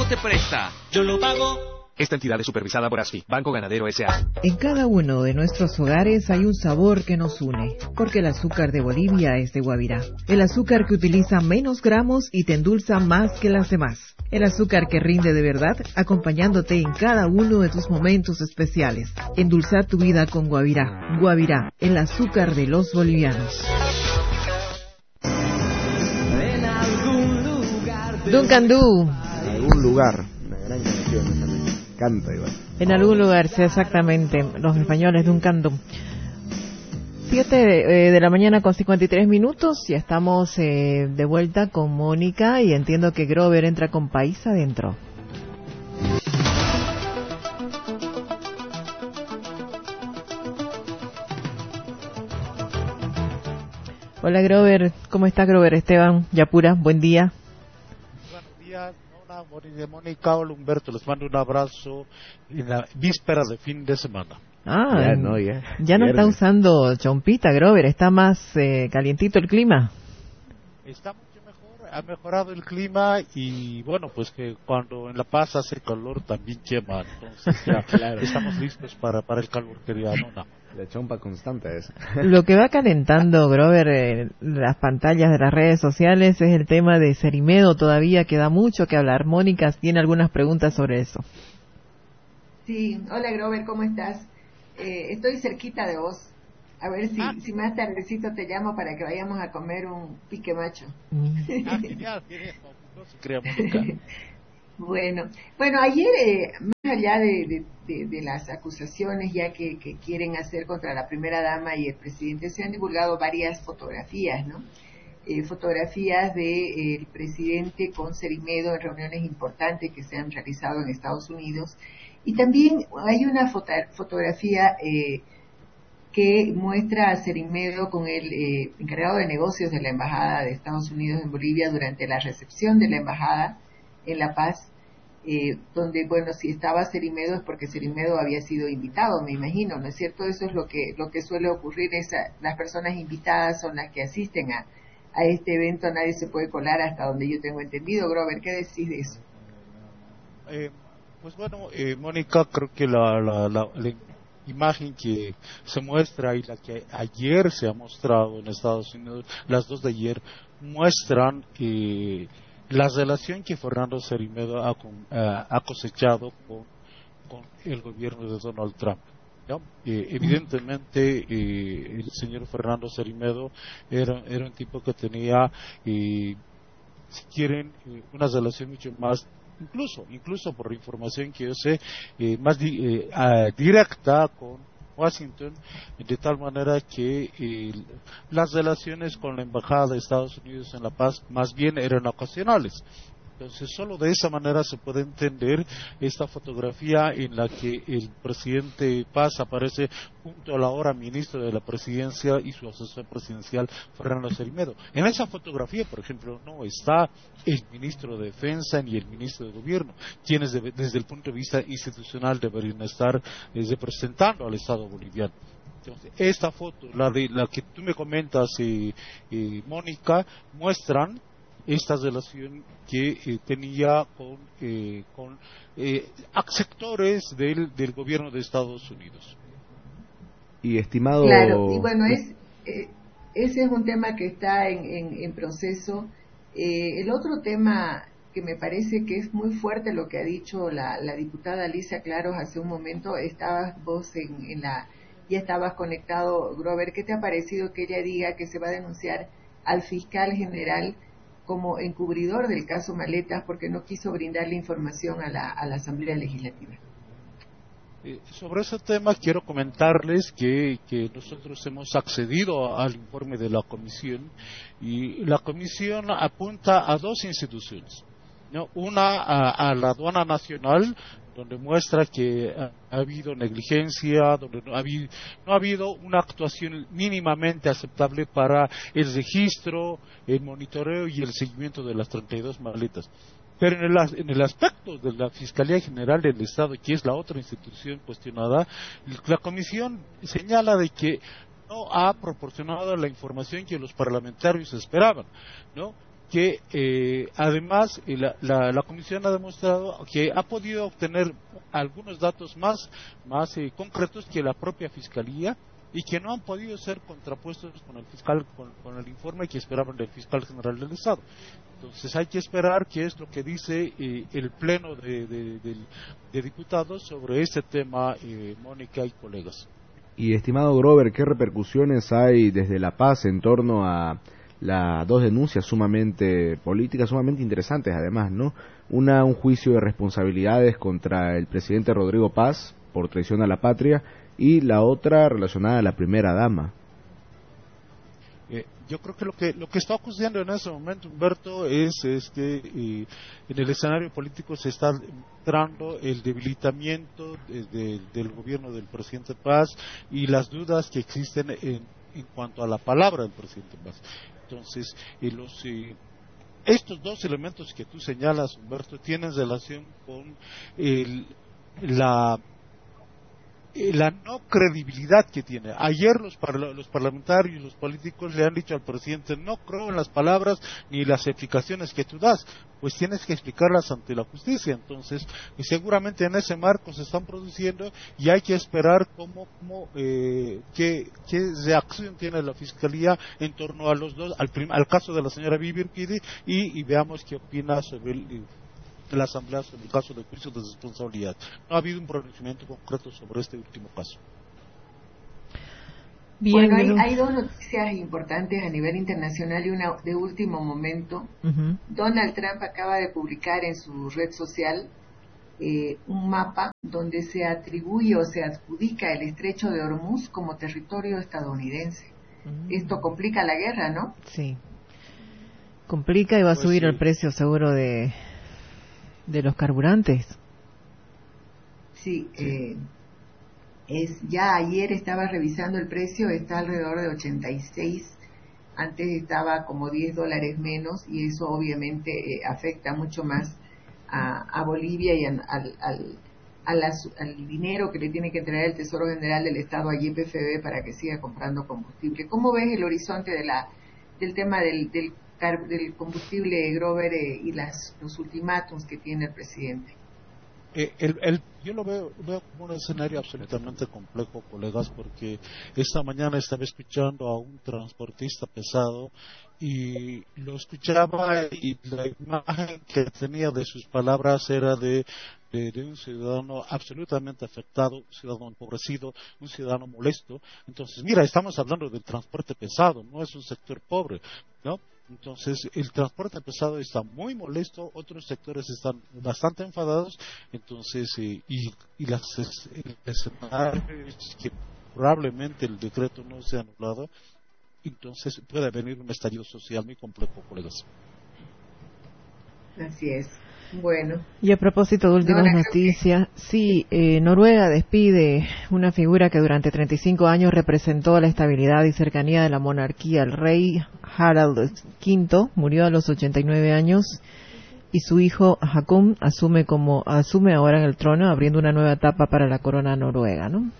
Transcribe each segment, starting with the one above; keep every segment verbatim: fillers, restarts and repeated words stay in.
te presta. Yo lo pago. Esta entidad es supervisada por ASFI, Banco Ganadero S A En cada uno de nuestros hogares hay un sabor que nos une, porque el azúcar de Bolivia es de Guavirá. El azúcar que utiliza menos gramos y te endulza más que las demás. El azúcar que rinde de verdad, acompañándote en cada uno de tus momentos especiales. Endulzar tu vida con Guavirá. Guavirá, el azúcar de los bolivianos. Duncan Du. En algún lugar, una gran canción, me encanta igual. En algún lugar, sí, exactamente, los españoles Duncan Du. Siete eh, de la mañana con cincuenta y tres minutos, ya estamos eh, de vuelta con Mónica y entiendo que Grover entra con País Adentro. Hola Grover, ¿cómo está Grover? Esteban Yapura, buen día. Buenos días, Mónica, Mónica, hola Humberto, les mando un abrazo en la víspera de fin de semana. Ah, ya no, ya. ya no está usando chompita, Grover, está más eh, calientito el clima. Está mucho mejor, ha mejorado el clima y bueno, pues que cuando en La Paz hace calor también quema, entonces ya claro. Estamos listos para, para el calor que ya no, no. La chompa constante es. Lo que va calentando, Grover, eh, las pantallas de las redes sociales es el tema de Cerimedo, todavía queda mucho que hablar. Mónica tiene algunas preguntas sobre eso. Sí, hola Grover, ¿cómo estás? Eh, estoy cerquita de vos. A ver si, ah. si más tardecito te llamo para que vayamos a comer un pique macho. Ah, genial, genial. No se crea, Mónica. Bueno, bueno, ayer, eh, más allá de, de, de, de las acusaciones ya que, que quieren hacer contra la primera dama y el presidente, se han divulgado varias fotografías, ¿no? Eh, fotografías de eh, el presidente con Cerimedo en reuniones importantes que se han realizado en Estados Unidos. Y también hay una foto, fotografía eh, que muestra a Cerimedo con el eh, encargado de negocios de la Embajada de Estados Unidos en Bolivia durante la recepción de la Embajada en La Paz, eh, donde, bueno, si estaba Cerimedo es porque Cerimedo había sido invitado, me imagino, ¿no es cierto? Eso es lo que lo que suele ocurrir, esa, las personas invitadas son las que asisten a, a este evento, nadie se puede colar hasta donde yo tengo entendido. Grover, ¿qué decís de eso? Eh, pues bueno, eh, Mónica, creo que la, la, la, la imagen que se muestra y la que ayer se ha mostrado en Estados Unidos, las dos de ayer, muestran que la relación que Fernando Cerimedo ha, ha, ha cosechado con, con el gobierno de Donald Trump. Eh, evidentemente, eh, el señor Fernando Cerimedo era, era un tipo que tenía, eh, si quieren, eh, una relación mucho más, incluso, incluso por la información que yo sé, eh, más di, eh, uh, directa con Washington, de tal manera que eh, las relaciones con la Embajada de Estados Unidos en La Paz más bien eran ocasionales. Entonces, solo de esa manera se puede entender esta fotografía en la que el presidente Paz aparece junto a la ahora ministro de la presidencia y su asesor presidencial, Fernando Cerimedo. En esa fotografía, por ejemplo, no está el ministro de Defensa ni el ministro de Gobierno, quienes de, desde el punto de vista institucional deberían estar eh, representando al Estado boliviano. Entonces, esta foto, la de la que tú me comentas, eh, eh, Mónica, muestran esta relación que eh, tenía con, eh, con eh, sectores del, del gobierno de Estados Unidos. Y estimado... Claro, y bueno, es, eh, ese es un tema que está en, en, en proceso. Eh, el otro tema que me parece que es muy fuerte lo que ha dicho la, la diputada Alicia Claros hace un momento, estabas vos en, en la... ya estabas conectado, Grover, ¿qué te ha parecido que ella diga que se va a denunciar al fiscal general como encubridor del caso Maletas porque no quiso brindarle información a la, a la Asamblea Legislativa? Eh, sobre ese tema quiero comentarles que, que nosotros hemos accedido al informe de la comisión y la comisión apunta a dos instituciones, ¿no? Una a, a la aduana nacional, donde muestra que ha, ha habido negligencia, donde no ha, habido, no ha habido una actuación mínimamente aceptable para el registro, el monitoreo y el seguimiento de las treinta y dos maletas. Pero en el, en el aspecto de la Fiscalía General del Estado, que es la otra institución cuestionada, la Comisión señala de que no ha proporcionado la información que los parlamentarios esperaban, ¿no? que eh, además la, la, la comisión ha demostrado que ha podido obtener algunos datos más, más eh, concretos que la propia fiscalía, y que no han podido ser contrapuestos con el fiscal, con, con el informe que esperaban del fiscal general del Estado. Entonces hay que esperar qué es lo que dice eh, el pleno de, de, de, de diputados sobre este tema, eh, Mónica y colegas. Y estimado Grover, ¿qué repercusiones hay desde La Paz en torno a las dos denuncias sumamente políticas, sumamente interesantes además, ¿no? Una, un juicio de responsabilidades contra el presidente Rodrigo Paz por traición a la patria, y la otra relacionada a la primera dama? Eh, yo creo que lo que lo que está ocurriendo en ese momento, Humberto, es, es que eh, en el escenario político se está entrando el debilitamiento de, de, del gobierno del presidente Paz y las dudas que existen en, en cuanto a la palabra del presidente Paz. Entonces, eh, los eh, estos dos elementos que tú señalas, Humberto, tienen relación con el, la la no credibilidad que tiene. Ayer los, parla los parlamentarios y los políticos le han dicho al presidente: no creo en las palabras ni las explicaciones que tú das, pues tienes que explicarlas ante la justicia. Entonces, y seguramente en ese marco se están produciendo, y hay que esperar cómo, cómo eh, qué, qué reacción tiene la fiscalía en torno a los dos, al, al caso de la señora Vivi Urquidi, y, y veamos qué opina sobre el de la Asamblea sobre el caso de juicio de responsabilidad. No ha habido un pronunciamiento concreto sobre este último caso. Bien, bueno, hay, hay dos noticias importantes a nivel internacional y una de último momento. Uh-huh. Donald Trump acaba de publicar en su red social eh, un mapa donde se atribuye o se adjudica el estrecho de Hormuz como territorio estadounidense. Uh-huh. Esto complica la guerra, ¿no? Sí. Complica y va a pues subir sí. el precio seguro de... de los carburantes. Sí, eh, es ya ayer estaba revisando el precio, está alrededor de ochenta y seis, antes estaba como diez dólares menos, y eso obviamente eh, afecta mucho más a, a Bolivia y a, al, al, a las, al dinero que le tiene que traer el Tesoro General del Estado a Y P F B para que siga comprando combustible. ¿Cómo ves el horizonte de la del tema del, del del combustible, Grover, eh, y las, los ultimátums que tiene el presidente? Eh, el, el, yo lo veo, veo como un escenario absolutamente complejo, colegas, porque esta mañana estaba escuchando a un transportista pesado y lo escuchaba, y la imagen que tenía de sus palabras era de, de, de un ciudadano absolutamente afectado, un ciudadano empobrecido, un ciudadano molesto. Entonces, mira, estamos hablando del transporte pesado, no es un sector pobre, ¿no? Entonces, el transporte pesado está muy molesto, otros sectores están bastante enfadados. Entonces, eh, y, y las, el escenario es que probablemente el decreto no sea anulado, entonces puede venir un estallido social muy complejo, colegas. Así es. Bueno. Y a propósito de últimas no, noticias, sí, eh, Noruega despide una figura que durante treinta y cinco años representó la estabilidad y cercanía de la monarquía. El rey Harald quinto murió a los ochenta y nueve años y su hijo Haakon asume como asume ahora en el trono, abriendo una nueva etapa para la corona noruega, ¿no?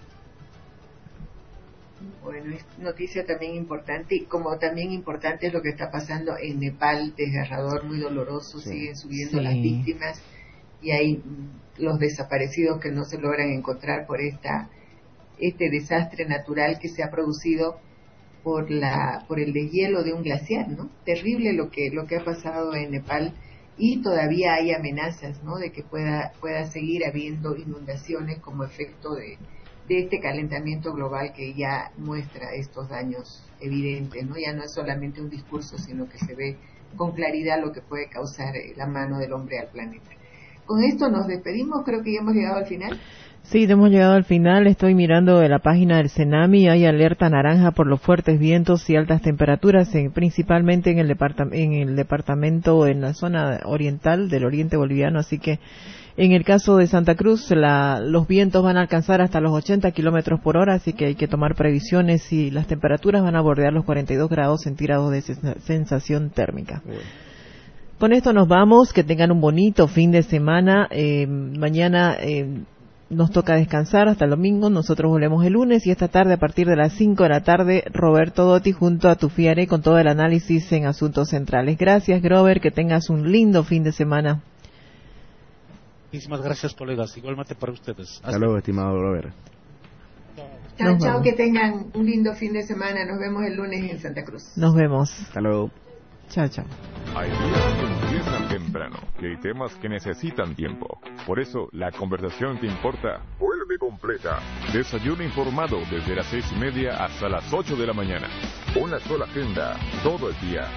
Bueno, es noticia también importante, y como también importante es lo que está pasando en Nepal, desgarrador, muy doloroso, sí. Siguen subiendo sí. las víctimas, y hay mm, los desaparecidos que no se logran encontrar por esta este desastre natural que se ha producido por la por el deshielo de un glaciar, ¿no? Terrible lo que lo que ha pasado en Nepal, y todavía hay amenazas, ¿no?, de que pueda pueda seguir habiendo inundaciones como efecto de de este calentamiento global que ya muestra estos daños evidentes, ¿no? Ya no es solamente un discurso, sino que se ve con claridad lo que puede causar la mano del hombre al planeta. Con esto nos despedimos, creo que ya hemos llegado al final. Sí, hemos llegado al final. Estoy mirando en la página del Cenami, hay alerta naranja por los fuertes vientos y altas temperaturas, en, principalmente en el, departam en el departamento, en la zona oriental del oriente boliviano, así que en el caso de Santa Cruz, la, los vientos van a alcanzar hasta los ochenta kilómetros por hora, así que hay que tomar previsiones, y las temperaturas van a bordear los cuarenta y dos grados centígrados de sensación térmica. Bueno. Con esto nos vamos, que tengan un bonito fin de semana. Eh, mañana eh, nos toca descansar hasta el domingo. Nosotros volvemos el lunes y esta tarde a partir de las cinco de la tarde Roberto Dotti junto a Tufiare con todo el análisis en asuntos centrales. Gracias, Grover, que tengas un lindo fin de semana. Muchísimas gracias, colegas. Igualmente para ustedes. Hasta, Hasta luego, estimado Grover. Chao, chao, que tengan un lindo fin de semana. Nos vemos el lunes en Santa Cruz. Nos vemos. Hasta luego. Chao, chao. Hay días que empiezan temprano, que hay temas que necesitan tiempo. Por eso, la conversación que importa vuelve completa. Desayuno informado desde las seis y media hasta las ocho de la mañana. Una sola agenda, todo el día.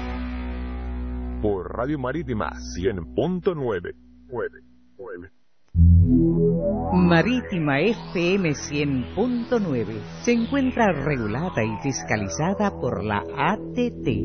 Por Radio Marítima cien punto nueve. nueve, nueve. Marítima F M cien punto nueve se encuentra regulada y fiscalizada por la A T T.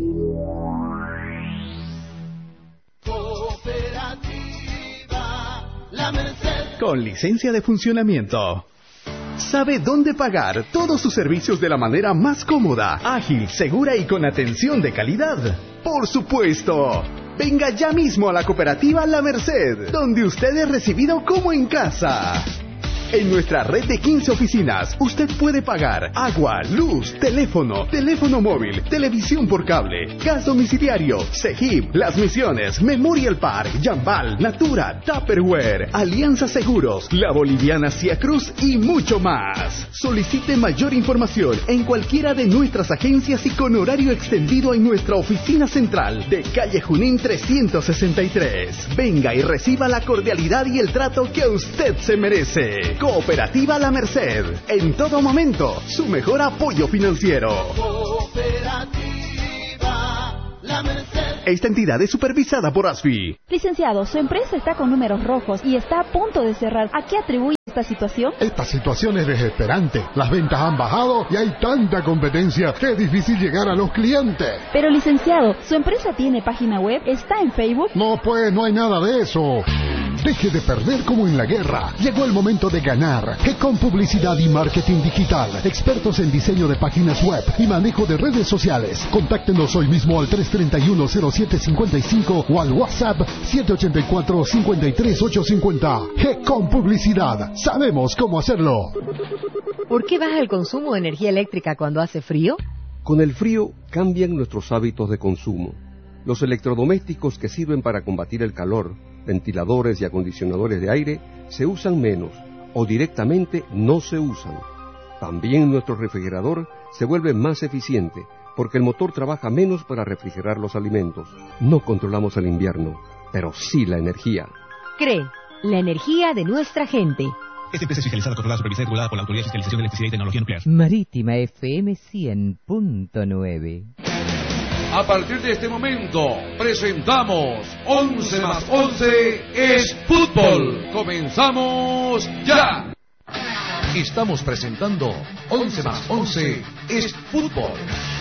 Con licencia de funcionamiento. Sabe dónde pagar todos sus servicios de la manera más cómoda, ágil, segura y con atención de calidad. Por supuesto. Venga ya mismo a la cooperativa La Merced, donde usted es recibido como en casa. En nuestra red de quince oficinas, usted puede pagar agua, luz, teléfono, teléfono móvil, televisión por cable, gas domiciliario, Cegip, Las Misiones, Memorial Park, Jambal, Natura, Tupperware, Alianza Seguros, La Boliviana Cia Cruz y mucho más. Solicite mayor información en cualquiera de nuestras agencias y con horario extendido en nuestra oficina central de calle Junín trescientos sesenta y tres. Venga y reciba la cordialidad y el trato que usted se merece. Cooperativa La Merced, en todo momento, su mejor apoyo financiero. Cooperativa La Merced. Esta entidad es supervisada por ASFI. Licenciado, su empresa está con números rojos y está a punto de cerrar. ¿A qué atribuye esta situación? Esta situación es desesperante. Las ventas han bajado y hay tanta competencia que es difícil llegar a los clientes. Pero, licenciado, ¿su empresa tiene página web? ¿Está en Facebook? No, pues, no hay nada de eso. Deje de perder como en la guerra. Llegó el momento de ganar. G-Com Publicidad y Marketing Digital. Expertos en diseño de páginas web y manejo de redes sociales. Contáctenos hoy mismo al tres tres uno cero siete cinco cinco o al WhatsApp siete ocho cuatro cinco tres ocho cinco cero. G-Com Publicidad. Sabemos cómo hacerlo. ¿Por qué baja el consumo de energía eléctrica cuando hace frío? Con el frío cambian nuestros hábitos de consumo. Los electrodomésticos que sirven para combatir el calor, ventiladores y acondicionadores de aire, se usan menos o directamente no se usan. También nuestro refrigerador se vuelve más eficiente porque el motor trabaja menos para refrigerar los alimentos. No controlamos el invierno, pero sí la energía. C R E E, la energía de nuestra gente. Esta empresa es fiscalizada, controlada, supervisada y regulada por la Autoridad de Fiscalización de Electricidad y Tecnología Nuclear. Marítima F M cien punto nueve. A partir de este momento, presentamos once más once es fútbol. ¡Comenzamos ya! Estamos presentando once más once es fútbol.